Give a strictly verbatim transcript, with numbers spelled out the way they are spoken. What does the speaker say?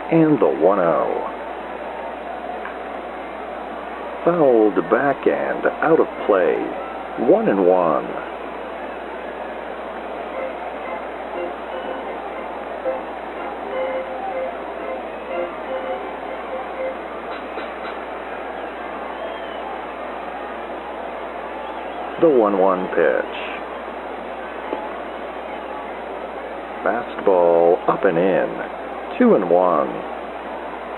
And the one oh. Fouled backhand, out of play. One and one. The one one pitch. Fastball up and in. Two and one.